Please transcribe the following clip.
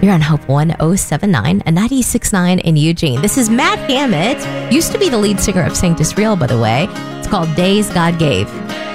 You're on Hope 1079 and 96.9 in Eugene. This is Matt Hammett. Used to be the lead singer of Sanctus Real, by the way. It's called Days God Gave.